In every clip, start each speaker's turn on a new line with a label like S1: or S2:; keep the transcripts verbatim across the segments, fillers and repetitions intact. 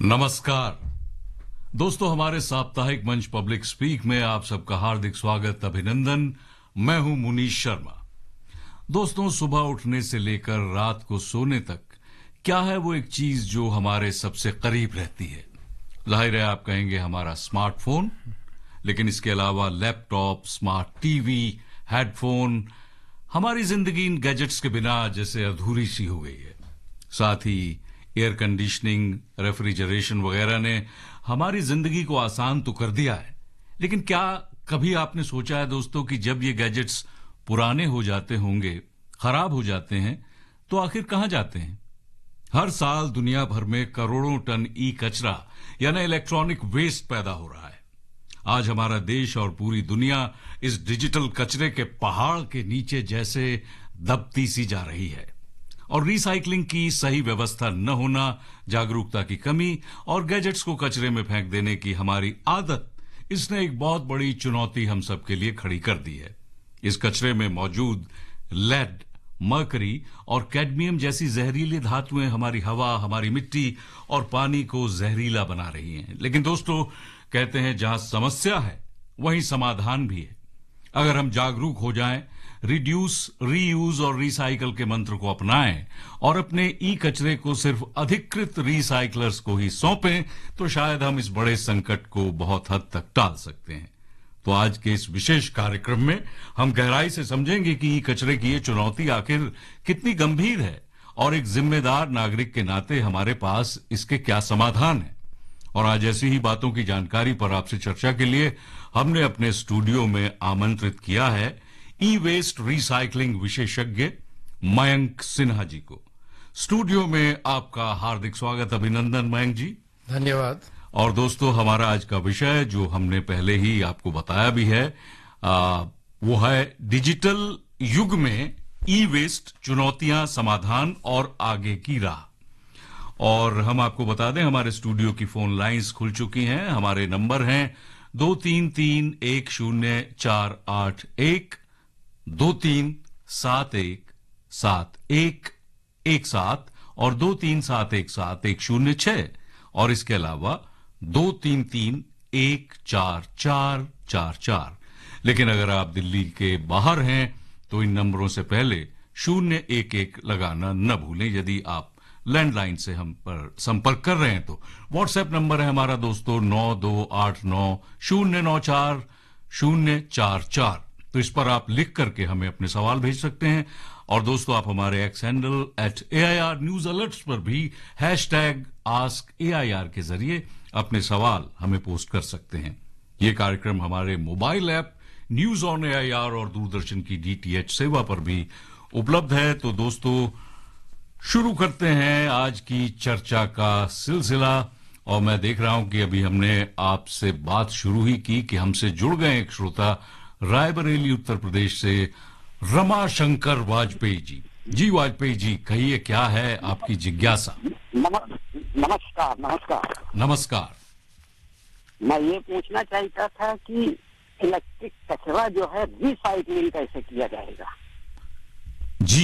S1: नमस्कार दोस्तों, हमारे साप्ताहिक मंच पब्लिक स्पीक में आप सबका हार्दिक स्वागत, अभिनंदन। मैं हूं मुनीश शर्मा। दोस्तों, सुबह उठने से लेकर रात को सोने तक क्या है वो एक चीज जो हमारे सबसे करीब रहती है? जाहिर है आप कहेंगे हमारा स्मार्टफोन, लेकिन इसके अलावा लैपटॉप, स्मार्ट टीवी, हेडफोन, हमारी जिंदगी इन गैजेट्स के बिना जैसे अधूरी सी हो गई है। साथ ही एयर कंडीशनिंग, रेफ्रिजरेशन वगैरह ने हमारी जिंदगी को आसान तो कर दिया है, लेकिन क्या कभी आपने सोचा है दोस्तों कि जब ये गैजेट्स पुराने हो जाते होंगे, खराब हो जाते हैं, तो आखिर कहां जाते हैं? हर साल दुनिया भर में करोड़ों टन ई कचरा यानी इलेक्ट्रॉनिक वेस्ट पैदा हो रहा है। आज हमारा देश और पूरी दुनिया इस डिजिटल कचरे के पहाड़ के नीचे जैसे दबती सी जा रही है, और रिसाइकलिंग की सही व्यवस्था न होना, जागरूकता की कमी और गैजेट्स को कचरे में फेंक देने की हमारी आदत, इसने एक बहुत बड़ी चुनौती हम सबके लिए खड़ी कर दी है। इस कचरे में मौजूद लेड, मर्करी और कैडमियम जैसी जहरीली धातुएं हमारी हवा, हमारी मिट्टी और पानी को जहरीला बना रही हैं। लेकिन दोस्तों, कहते हैं जहां समस्या है वहीं समाधान भी है। अगर हम जागरूक हो जाएं, रिड्यूस, रीयूज और रिसाइकल के मंत्र को अपनाएं और अपने ई कचरे को सिर्फ अधिकृत रिसाइकलर्स को ही सौंपें, तो शायद हम इस बड़े संकट को बहुत हद तक टाल सकते हैं। तो आज के इस विशेष कार्यक्रम में हम गहराई से समझेंगे कि ई कचरे की ये चुनौती आखिर कितनी गंभीर है और एक जिम्मेदार नागरिक के नाते हमारे पास इसके क्या समाधान है। और आज ऐसी ही बातों की जानकारी पर आपसे चर्चा के लिए हमने अपने स्टूडियो में आमंत्रित किया है ई वेस्ट रिसाइकलिंग विशेषज्ञ मयंक सिन्हा जी को। स्टूडियो में आपका हार्दिक स्वागत, अभिनंदन मयंक जी।
S2: धन्यवाद।
S1: और दोस्तों, हमारा आज का विषय जो हमने पहले ही आपको बताया भी है, आ, वो है डिजिटल युग में ई वेस्ट, चुनौतियां, समाधान और आगे की राह। और हम आपको बता दें, हमारे स्टूडियो की फोन लाइंस खुल चुकी हैं। हमारे नंबर हैं दो तीन तीन एक शून्य चार आठ एक, दो तीन सात एक सात एक एक सात और दो तीन सात एक सात एक शून्य छह, और इसके अलावा दो तीन तीन एक चार चार चार चार। लेकिन अगर आप दिल्ली के बाहर हैं तो इन नंबरों से पहले शून्य एक एक लगाना न भूलें। यदि आप लैंडलाइन से हम पर संपर्क कर रहे हैं तो व्हाट्सएप नंबर है हमारा दोस्तों नौ दो आठ नौ शून्य नौ चार शून्य चार चार। तो इस पर आप लिख करके हमें अपने सवाल भेज सकते हैं। और दोस्तों, आप हमारे x handle at A I R news alerts पर भी hash tag ask A I R के जरिए अपने सवाल हमें पोस्ट कर सकते हैं। ये कार्यक्रम हमारे mobile app news on A I R और दूरदर्शन की डी टी एच सेवा पर भी उपलब्ध है। तो दोस्तों, शुरू करते हैं आज की चर्चा का सिलसिला। और मैं देख रहा हूं कि अभी हमने आपसे बात शुरू ही की कि हमसे जुड़ गए एक श्रोता रायबरेली उत्तर प्रदेश से, रमाशंकर वाजपेयी जी। जी वाजपेयी जी, कहिए क्या है आपकी जिज्ञासा?
S3: नमस्कार। नमस्कार
S1: नमस्कार।
S3: मैं ये पूछना चाहता था कि इलेक्ट्रिक कचरा जो है रिसाइकलिंग कैसे किया जाएगा?
S1: जी,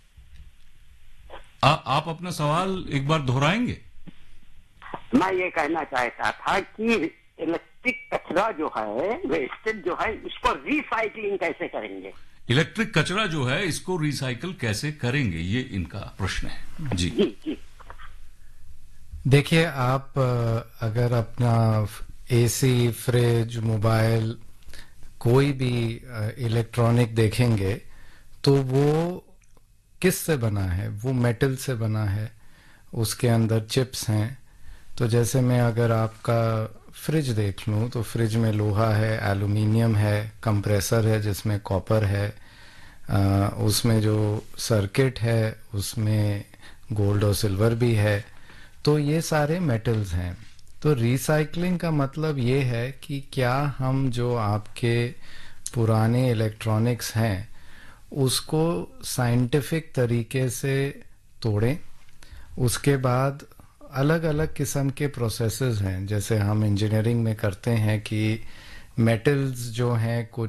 S1: आ, आप अपना सवाल एक बार दोहराएंगे?
S3: मैं ये कहना चाहता था कि इलेक्ट्रिक कचरा जो है, वेस्टेज जो है, उसको रिसाइकलिंग कैसे करेंगे?
S1: इलेक्ट्रिक कचरा जो है इसको रिसाइकल कैसे करेंगे, ये इनका प्रश्न है। जी
S3: जी जी।
S2: देखिए, आप अगर अपना एसी, फ्रिज, मोबाइल, कोई भी इलेक्ट्रॉनिक देखेंगे तो वो किस से बना है? वो मेटल से बना है, उसके अंदर चिप्स हैं। तो जैसे मैं अगर आपका फ्रिज देख लूं तो फ्रिज में लोहा है, एल्युमिनियम है, कंप्रेसर है जिसमें कॉपर है, आ, उसमें जो सर्किट है उसमें गोल्ड और सिल्वर भी है। तो ये सारे मेटल्स हैं। तो रिसाइकलिंग का मतलब ये है कि क्या हम जो आपके पुराने इलेक्ट्रॉनिक्स हैं उसको साइंटिफिक तरीके से तोड़ें। उसके बाद अलग अलग किस्म के प्रोसेसेस हैं, जैसे हम इंजीनियरिंग में करते हैं कि मेटल्स जो हैं कुछ